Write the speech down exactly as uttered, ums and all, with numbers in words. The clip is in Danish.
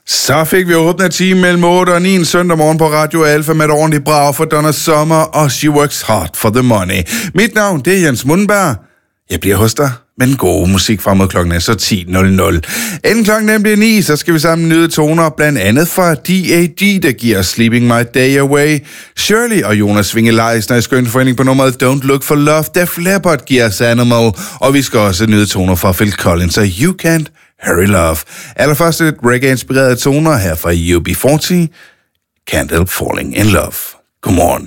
Så fik vi åbnet time mellem otte og ni en søndag morgen på Radio Alfa med et ordentligt brag for Donna Summer og She Works Hard for the Money. Mit navn, det er Jens Mundberg. Jeg bliver hos dig med den gode musik frem mod klokken er så ti nul nul. Inden klokken nemlig ni, så skal vi sammen nyde toner, blandt andet fra D A G, der giver Sleeping My Day Away. Shirley og Jonas Svinge Leisner i skøn forening på nummeret Don't Look for Love. Def Leppard giver os Animal, og vi skal også nyde toner fra Phil Collins og You Can't Hurry Love. Allerførst et reggae-inspireret toner her fra U B fyrre, Can't Help Falling in Love. Godmorgen.